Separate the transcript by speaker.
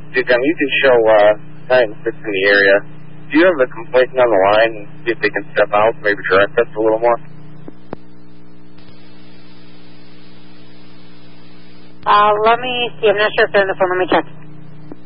Speaker 1: You can show 9 and 6 in the area. Do you have the complainant on the line and see if they can step out, maybe direct us a little more?
Speaker 2: Let me see. I'm not sure if they're on the phone. Let me check.